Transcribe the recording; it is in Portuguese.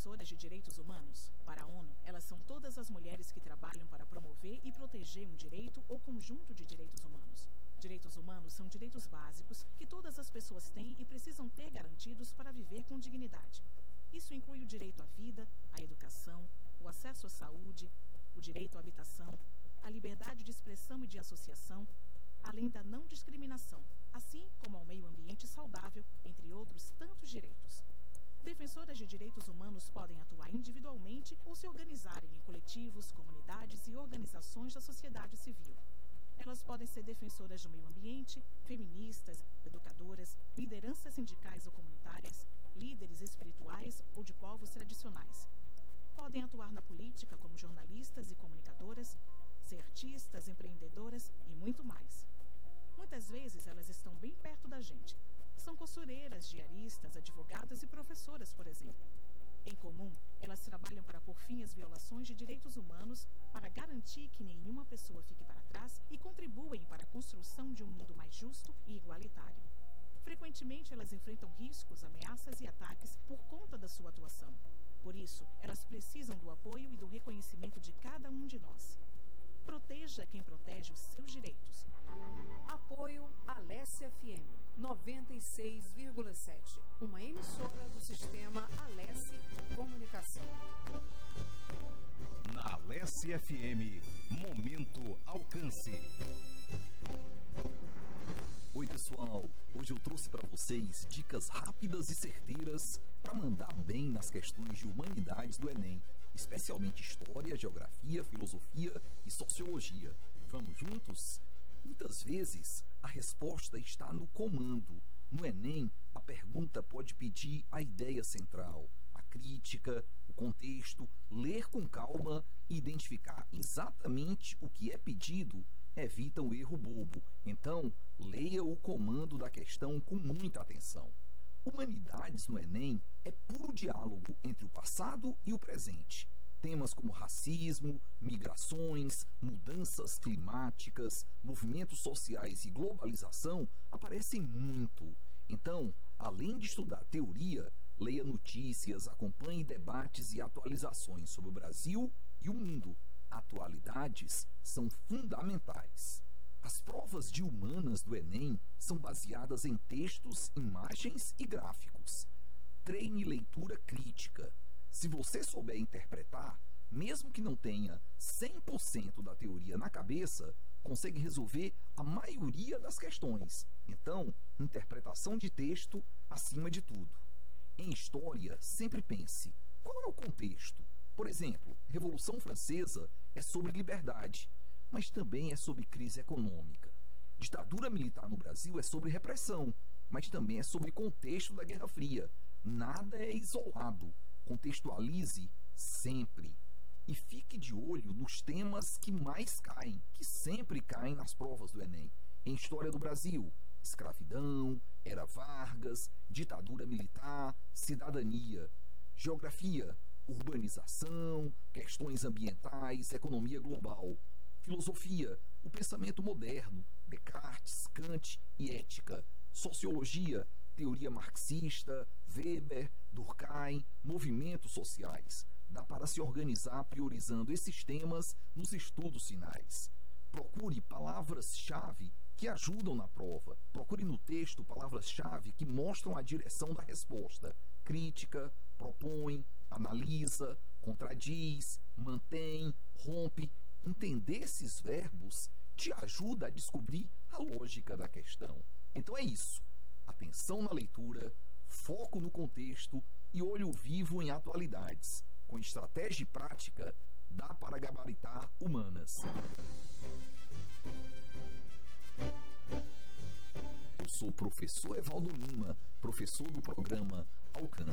defensoras de direitos humanos? Para a ONU, elas são todas as mulheres que trabalham para promover e proteger um direito ou conjunto de direitos humanos. Direitos humanos são direitos básicos que todas as pessoas têm e precisam ter garantidos para viver com dignidade. Isso inclui o direito à vida, à educação, o acesso à saúde, o direito à habitação, a liberdade de expressão e de associação, além da não discriminação, assim como ao meio ambiente saudável, entre outros tantos direitos. Defensoras de direitos humanos podem atuar individualmente ou se organizarem em coletivos, comunidades e organizações da sociedade civil. Elas podem ser defensoras do meio ambiente, feministas, educadoras, lideranças sindicais ou comunitárias, líderes espirituais ou de povos tradicionais. Podem atuar na política como jornalistas e comunicadoras, ser artistas, empreendedoras e muito mais. Muitas vezes elas estão bem perto da gente. São costureiras, diaristas, advogadas e professoras, por exemplo. Em comum, elas trabalham para pôr fim às violações de direitos humanos, para garantir que nenhuma pessoa fique para trás e contribuem para a construção de um mundo mais justo e igualitário. Frequentemente, elas enfrentam riscos, ameaças e ataques por conta da sua atuação. Por isso, elas precisam do apoio e do reconhecimento de cada um de nós. Proteja quem protege os seus direitos. Apoio Alessia FM 96,7, uma emissora do sistema Alessi Comunicação. Na Alessia FM, Momento Alcance. Oi pessoal, hoje eu trouxe para vocês dicas rápidas e certeiras para mandar bem nas questões de humanidades do Enem, especialmente História, Geografia, Filosofia e Sociologia. Vamos juntos? Muitas vezes a resposta está no comando. No Enem, a pergunta pode pedir a ideia central, a crítica, o contexto, ler com calma e identificar exatamente o que é pedido evita o erro bobo. Então, leia o comando da questão com muita atenção. Humanidades no Enem é puro diálogo entre o passado e o presente. Temas como racismo, migrações, mudanças climáticas, movimentos sociais e globalização aparecem muito. Então, além de estudar teoria, leia notícias, acompanhe debates e atualizações sobre o Brasil e o mundo. Atualidades são fundamentais. As provas de humanas do Enem são baseadas em textos, imagens e gráficos. Treine leitura crítica. Se você souber interpretar, mesmo que não tenha 100% da teoria na cabeça, consegue resolver a maioria das questões. Então, interpretação de texto acima de tudo. Em história, sempre pense, qual é o contexto? Por exemplo, Revolução Francesa é sobre liberdade, mas também é sobre crise econômica. Ditadura militar no Brasil é sobre repressão, mas também é sobre contexto da Guerra Fria. Nada é isolado. Contextualize sempre. E fique de olho nos temas que mais caem, que sempre caem nas provas do Enem. Em História do Brasil, escravidão, Era Vargas, ditadura militar, cidadania. Geografia, urbanização, questões ambientais, economia global. Filosofia, o pensamento moderno, Descartes, Kant e ética. Sociologia, teoria marxista, Weber, Durkheim, movimentos sociais. Dá para se organizar priorizando esses temas nos estudos finais. Procure palavras-chave que ajudam na prova. Procure no texto palavras-chave que mostram a direção da resposta. Crítica, propõe, analisa, contradiz, mantém, rompe. Entender esses verbos te ajuda a descobrir a lógica da questão. Então é isso. Atenção na leitura, foco no contexto e olho vivo em atualidades. Com estratégia e prática, dá para gabaritar humanas. Eu sou o professor Evaldo Lima, professor do programa Alcance.